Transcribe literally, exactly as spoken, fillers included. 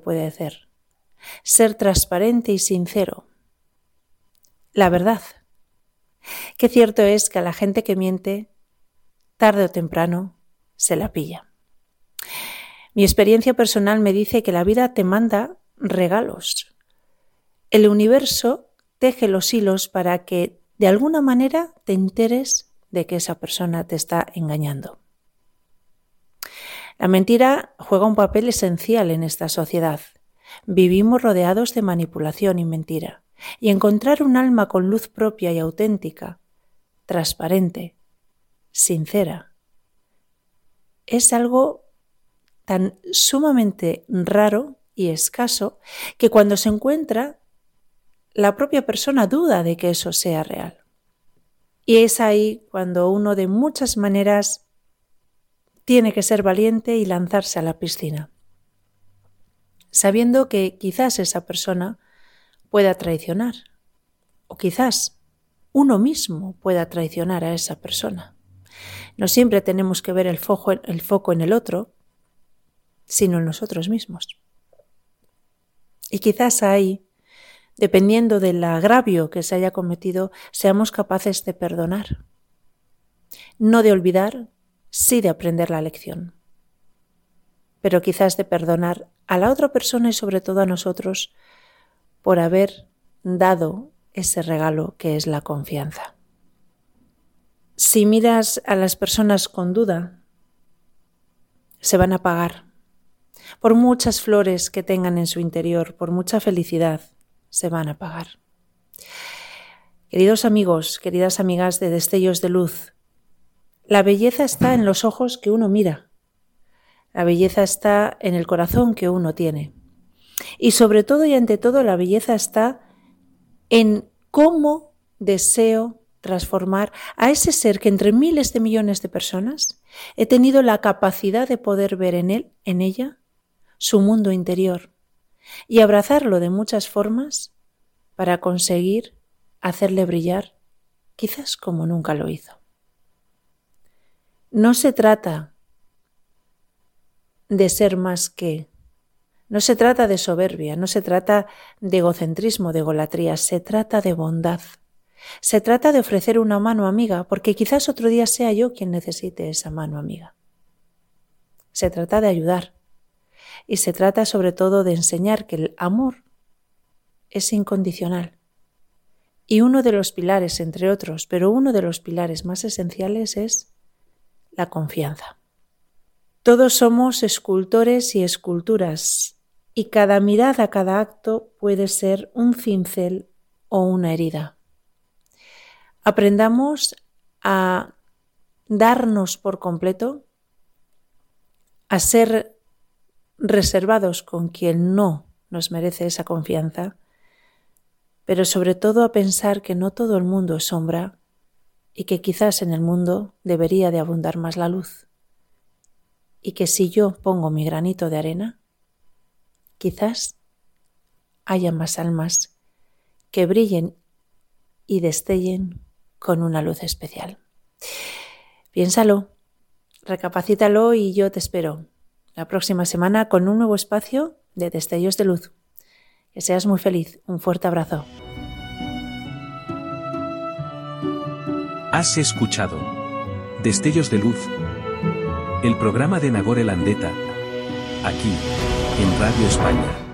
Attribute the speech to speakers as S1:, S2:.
S1: puede hacer. Ser transparente y sincero. La verdad. Qué cierto es que a la gente que miente, tarde o temprano, se la pilla. Mi experiencia personal me dice que la vida te manda regalos. El universo teje los hilos para que de alguna manera te enteres de que esa persona te está engañando. La mentira juega un papel esencial en esta sociedad. Vivimos rodeados de manipulación y mentira. Y encontrar un alma con luz propia y auténtica, transparente, sincera, es algo tan sumamente raro y escaso que cuando se encuentra, la propia persona duda de que eso sea real. Y es ahí cuando uno de muchas maneras tiene que ser valiente y lanzarse a la piscina, sabiendo que quizás esa persona pueda traicionar, o quizás uno mismo pueda traicionar a esa persona. No siempre tenemos que ver el foco, el foco en el otro, sino en nosotros mismos. Y quizás ahí, dependiendo del agravio que se haya cometido, seamos capaces de perdonar. No de olvidar, sí de aprender la lección. Pero quizás de perdonar a la otra persona y sobre todo a nosotros por haber dado ese regalo que es la confianza. Si miras a las personas con duda, se van a apagar. Por muchas flores que tengan en su interior, por mucha felicidad, se van a apagar. Queridos amigos, queridas amigas de Destellos de Luz, la belleza está en los ojos que uno mira. La belleza está en el corazón que uno tiene. Y sobre todo y ante todo la belleza está en cómo deseo transformar a ese ser que entre miles de millones de personas he tenido la capacidad de poder ver en él, en ella, su mundo interior y abrazarlo de muchas formas para conseguir hacerle brillar, quizás como nunca lo hizo. No se trata de ser más que, no se trata de soberbia, no se trata de egocentrismo, de egolatría, se trata de bondad. Se trata de ofrecer una mano amiga, porque quizás otro día sea yo quien necesite esa mano amiga. Se trata de ayudar y se trata sobre todo de enseñar que el amor es incondicional. Y uno de los pilares, entre otros, pero uno de los pilares más esenciales es la confianza. Todos somos escultores y esculturas y cada mirada, cada acto puede ser un cincel o una herida. Aprendamos a darnos por completo, a ser reservados con quien no nos merece esa confianza, pero sobre todo a pensar que no todo el mundo es sombra y que quizás en el mundo debería de abundar más la luz. Y que si yo pongo mi granito de arena, quizás haya más almas que brillen y destellen con una luz especial. Piénsalo, recapacítalo y yo te espero la próxima semana con un nuevo espacio de Destellos de Luz. Que seas muy feliz. Un fuerte abrazo.
S2: Has escuchado Destellos de Luz, el programa de Nagore Landeta, aquí, en Radio España.